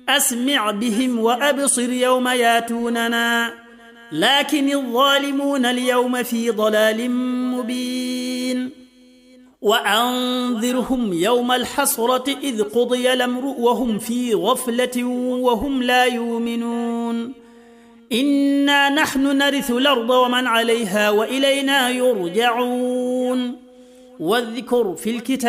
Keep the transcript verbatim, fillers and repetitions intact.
أسمع بهم وأبصر يوم ياتوننا لكن الظالمون اليوم في ضلال مبين وأنذرهم يوم الحسرة إذ قضي الأمر وهم في غفلة وهم لا يؤمنون إنا نحن نرث الأرض ومن عليها وإلينا يرجعون واذكر في الكتاب